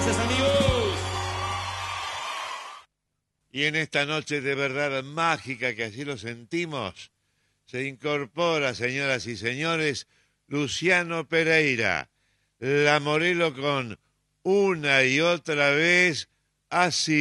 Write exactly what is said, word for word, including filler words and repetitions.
Gracias, amigos. Y en esta noche de verdad mágica, que así lo sentimos, se incorpora, señoras y señores, Luciano Pereira, la Morelo con Una y Otra Vez, así.